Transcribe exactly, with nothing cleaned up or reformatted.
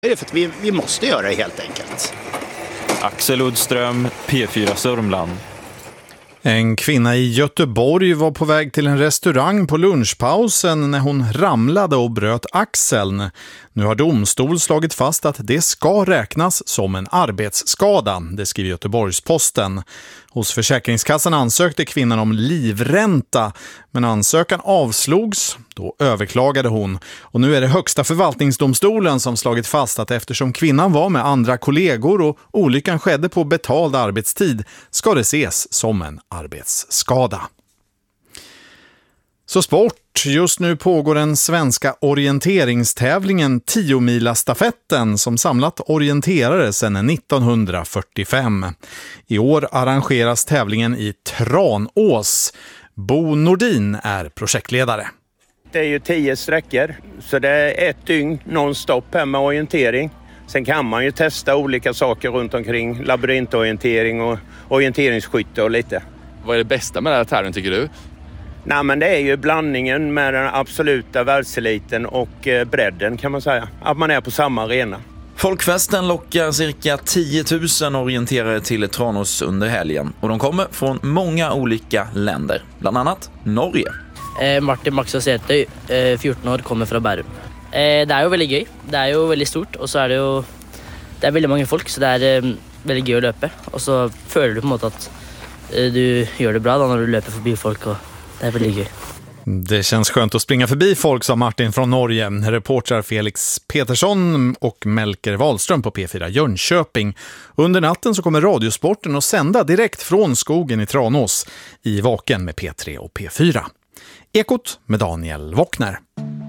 Det är för att vi, vi måste göra det helt enkelt. Axel Uddström, P fyra Sörmland. En kvinna i Göteborg var på väg till en restaurang på lunchpausen när hon ramlade och bröt axeln. Nu har domstol slagit fast att det ska räknas som en arbetsskada, det skriver Göteborgs-Posten. Hos Försäkringskassan ansökte kvinnan om livränta, men ansökan avslogs. Då överklagade hon. Och nu är det Högsta förvaltningsdomstolen som slagit fast att eftersom kvinnan var med andra kollegor och olyckan skedde på betald arbetstid ska det ses som en arbetsskada. Så sport. Just nu pågår den svenska orienteringstävlingen tio-mila-stafetten som samlat orienterare sedan nittonhundrafyrtiofem. I år arrangeras tävlingen i Tranås. Bo Nordin är projektledare. Det är ju tio sträckor, så det är ett dygn non-stop här med orientering. Sen kan man ju testa olika saker runt omkring, labyrintorientering och orienteringsskytte och lite. Vad är det bästa med den här tävlingen tycker du? Nej, men det är ju blandningen med den absoluta världseliten och eh, bredden kan man säga. Att man är på samma arena. Folkfesten lockar cirka tio tusen orienterare till Tranås under helgen. Och de kommer från många olika länder, bland annat Norge. Eh, Martin Maxo Setøy, eh, fjorton år, kommer från Bærum. Eh, det är ju väldigt gøy. Det är ju väldigt stort. Och så är det ju det är väldigt många folk, så det är eh, väldigt gøy att löpa. Och så føler du på något att eh, du gör det bra då när du löper förbi folk och det är väldigt gøy. Det känns skönt att springa förbi folk, sa Martin från Norge. Reportrar Felix Petersson och Melker Wahlström på P fyra Jönköping. Under natten så kommer Radiosporten att sända direkt från skogen i Tranås i Vaken med P tre och P fyra. Ekot med Daniel Wockner.